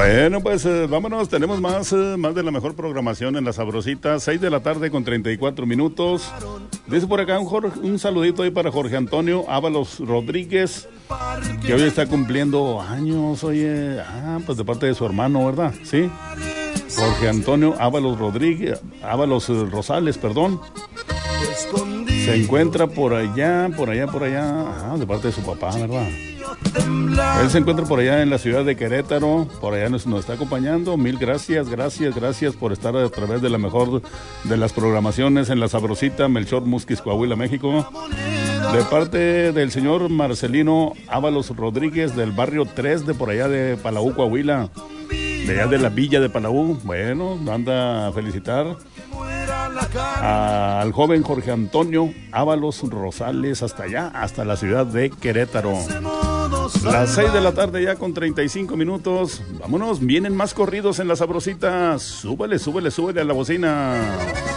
Bueno, pues vámonos, tenemos más de la mejor programación en La Sabrosita, 6 de la tarde con 34 minutos. Dice por acá un saludito ahí para Jorge Antonio Ábalos Rodríguez, que hoy está cumpliendo años, oye, pues de parte de su hermano, ¿verdad? Sí, Jorge Antonio Ábalos Rodríguez, Ábalos Rosales, perdón. Se encuentra por allá, de parte de su papá, ¿verdad? Él se encuentra por allá en la ciudad de Querétaro, por allá nos está acompañando. Mil gracias por estar a través de la mejor de las programaciones en La Sabrosita, Melchor Musquis, Coahuila, México. De parte del señor Marcelino Ábalos Rodríguez, del barrio 3 de por allá de Palau, Coahuila, de allá de la villa de Palau. Bueno, anda a felicitar al joven Jorge Antonio Ábalos Rosales hasta allá, hasta la ciudad de Querétaro. Las 6 de la tarde ya con 35 minutos. Vámonos, vienen más corridos en La Sabrosita. Súbele a la bocina.